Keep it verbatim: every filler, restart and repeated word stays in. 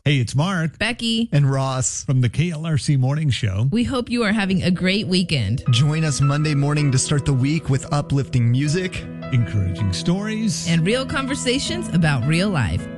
Hey, it's Mark. Becky. And Ross. From the K L R C Morning Show. We hope you are having a great weekend. Join us Monday morning to start the week with uplifting music, encouraging stories, and real conversations about real life.